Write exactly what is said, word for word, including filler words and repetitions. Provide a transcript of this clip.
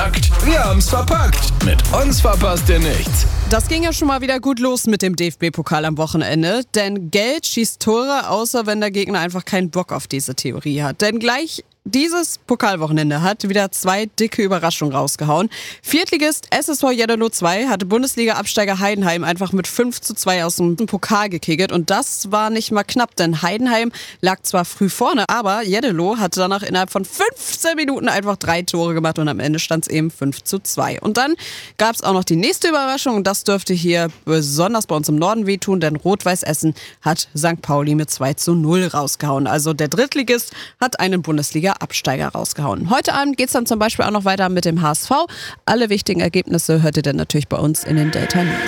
gesagt, wir haben's verpackt. Mit uns verpasst ihr nichts. Das ging ja schon mal wieder gut los mit dem D F B-Pokal am Wochenende, denn Geld schießt Tore, außer wenn der Gegner einfach keinen Bock auf diese Theorie hat. Denn gleich dieses Pokalwochenende hat wieder zwei dicke Überraschungen rausgehauen. Viertligist S S V Jeddelo zwei hatte Bundesliga-Absteiger Heidenheim einfach mit fünf zu zwei aus dem Pokal gekegelt. Und das war nicht mal knapp, denn Heidenheim lag zwar früh vorne, aber Jeddelo hatte danach innerhalb von fünfzehn Minuten einfach drei Tore gemacht und am Ende stand es eben fünf zu zwei. Und dann gab es auch noch die nächste Überraschung und das dürfte hier besonders bei uns im Norden wehtun, denn Rot-Weiß Essen hat Sankt Pauli mit zwei zu null rausgehauen. Also der Drittligist hat einen Bundesliga Absteiger rausgehauen. Heute Abend geht es dann zum Beispiel auch noch weiter mit dem H S V. Alle wichtigen Ergebnisse hört ihr dann natürlich bei uns in den Delta News.